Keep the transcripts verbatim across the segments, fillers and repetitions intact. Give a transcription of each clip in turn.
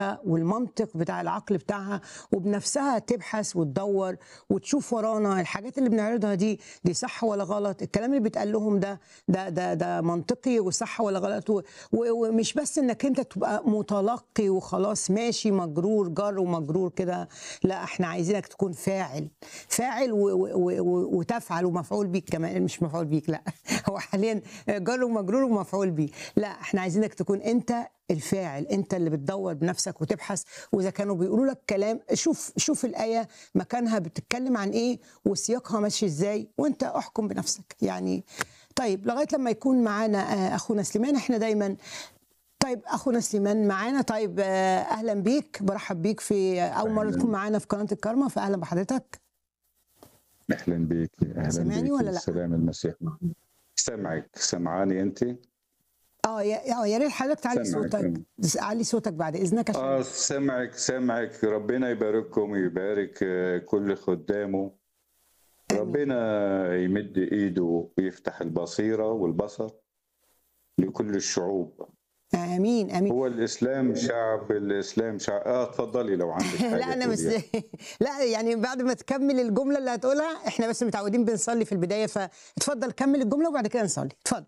والمنطق بتاع العقل بتاعها، وبنفسها تبحث وتدور وتشوف ورانا الحاجات اللي بنعرضها دي دي صح ولا غلط، الكلام اللي بيتقال لهم ده ده ده ده منطقي وصح ولا غلط، و- و- ومش بس انك انت تبقى متلقي وخلاص ماشي مجرور جر ومجرور كده. لا، احنا عايزينك تكون فاعل فاعل و- و- و- وتفعل ومفعول بيك كمان، مش مفعول بيك لا هو حاليا جر ومجرور ومفعول بيه. لا، احنا عايزينك تكون انت الفاعل، انت اللي بتدور بنفسك وتبحث، واذا كانوا بيقولوا لك كلام شوف شوف الايه مكانها بتتكلم عن ايه وسياقها ماشي ازاي، وانت احكم بنفسك يعني. طيب لغايه لما يكون معانا آه، اخونا سليمان، احنا دايما. طيب اخونا سليمان معانا. طيب آه، اهلا بيك، برحب بيك في اول مره تكون أهلا معانا في قناه الكرمه، فاهلا بحضرتك. أهلا بيك أهلا سامعني بيك ولا لا؟ السلام المسيح. سامعك سمعاني أنت؟ اه يا اه يا ريت حضرتك تعلي سامعك صوتك، أنا. علي صوتك بعد اذنك عشان. آه سامعك سامعك ربنا يبارككم ويبارك آه، كل خدامه. امين ربنا يمد إيده ويفتح البصيرة والبصر لكل الشعوب. امين امين. هو الإسلام شعب الإسلام شعب آه اتفضلي لو عندك لا حاجة انا مش تقوليها. لا يعني بعد ما تكمل الجمله اللي هتقولها، احنا بس متعودين بنصلي في البدايه، فاتفضل كمل الجمله وبعد كده نصلي، اتفضل.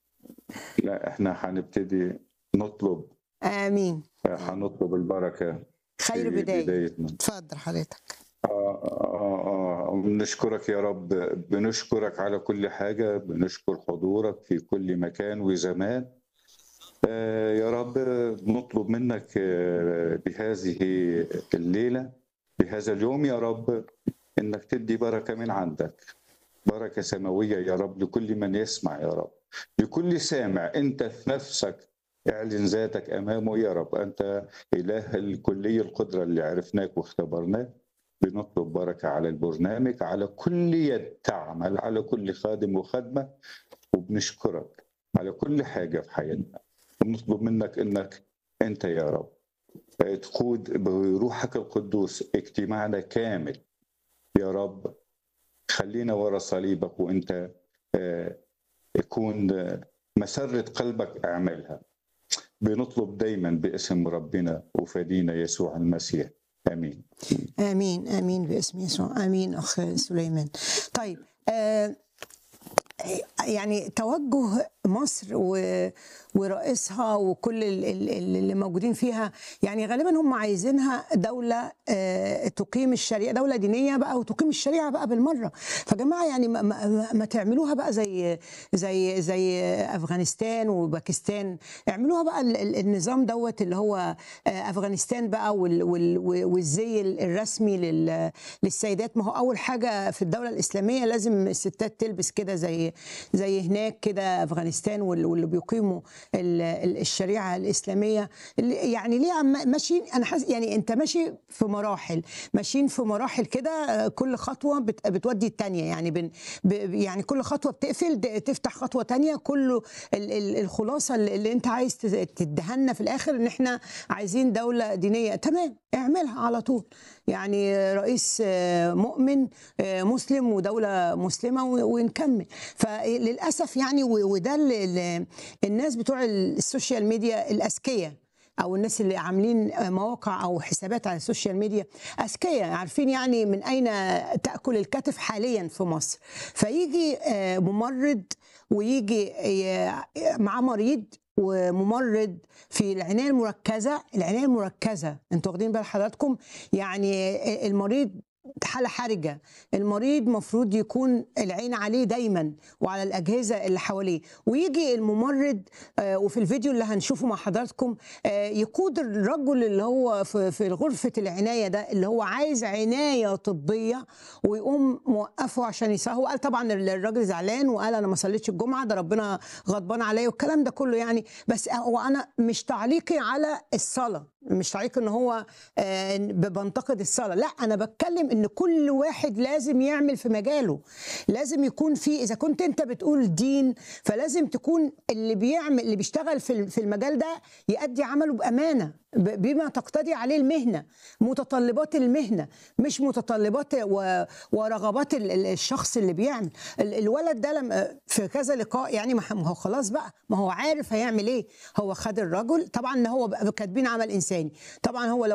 لا إحنا هنبتدي نطلب امين. آه، هنطلب البركة خير في بدايه. بدايتنا. اتفضل حضرتك. آه آه آه بنشكرك يا رب، بنشكرك على كل حاجة، بنشكر حضورك في كل مكان وزمان. آه يا رب نطلب منك آه بهذه الليلة، بهذا اليوم يا رب، إنك تدي بركة من عندك، بركة سماوية يا رب لكل من يسمع يا رب، لكل سامع. أنت في نفسك اعلن ذاتك أمامه يا رب. أنت إله الكلية القدرة اللي عرفناك واختبرناك. بنطلب بركة على البرنامج، على كل يد تعمل، على كل خادم وخدمة، وبنشكرك على كل حاجة في حياتنا. ونطلب منك إنك أنت يا رب تقود بروحك القدوس اجتماعنا كامل يا رب. خلينا ورا صليبك، وانت آه، يكون آه، مسرة قلبك اعملها. بنطلب دايما باسم ربنا وفدينا يسوع المسيح، امين. امين امين باسم يسوع، امين اخ سليمان. طيب آه يعني توجه مصر و- ورئيسها وكل ال- ال- ال- اللي موجودين فيها، يعني غالبا هم عايزينها دولة آه، تقيم الشريعة، دولة دينية بقى وتقيم الشريعة بقى بالمرة. فجماعة يعني ما, ما, ما تعملوها بقى زي زي زي أفغانستان وباكستان. اعملوها بقى ال- ال- النظام دوت اللي هو آه، أفغانستان بقى وال- وال- والزي الرسمي لل- للسيدات. ما هو أول حاجة في الدولة الإسلامية لازم الستات تلبس كده زي زي هناك كده افغانستان وال- واللي بيقيموا ال- ال- الشريعه الاسلاميه. اللي- يعني ليه عم ماشيين، انا حاسس يعني انت ماشي في مراحل، ماشيين في مراحل كده، آه، كل خطوه بت- بتودي الثانيه، يعني بن ب- يعني كل خطوه بتقفل د- تفتح خطوه ثانيه. كله ال- ال- الخلاصه اللي اللي انت عايز تز- تدهنا في الاخر ان احنا عايزين دوله دينيه. تمام، اعملها على طول. يعني رئيس آه، مؤمن آه، مسلم ودوله مسلمه و- ونكمل. فللاسف يعني و- وده اللي اللي الناس بتوع السوشيال ميديا الاذكياء، او الناس اللي عاملين مواقع او حسابات على السوشيال ميديا اذكياء، عارفين يعني من اين تاكل الكتف حاليا في مصر. فيجي آه، ممرض ويجي آه، معاه مريض، وممرض في العنايه المركزه. العنايه المركزه انتوا واخدين بال حضراتكم؟ يعني المريض حالة حرجة، المريض مفروض يكون العين عليه دايما وعلى الأجهزة اللي حواليه، ويجي الممرض آه، وفي الفيديو اللي هنشوفه مع حضراتكم آه، يقود الرجل اللي هو في في غرفة العناية ده، اللي هو عايز عناية طبية، ويقوم موقفه عشان يسهو. هو قال طبعا الراجل زعلان وقال أنا ما صليتش الجمعة، ده ربنا غضبان عليا والكلام ده كله يعني. بس هو أنا مش تعليقي على الصلاة، مش تعليق ان هو آه، بنتقد الصلاه، لا انا بتكلم ان كل واحد لازم يعمل في مجاله. لازم يكون في، اذا كنت انت بتقول دين، فلازم تكون اللي بيعمل اللي بيشتغل في في المجال ده يؤدي عمله بامانه. ب- بما تقتضي عليه المهنه، متطلبات المهنه، مش متطلبات و- ورغبات ال- ال- الشخص اللي بيعمل. ال- الولد ده لما في كذا لقاء يعني ما ما هو خلاص بقى، ما هو عارف هيعمل ايه. هو خد الرجل طبعا، ان هو بقى كاتبين عمل انساني، طبعا هو لو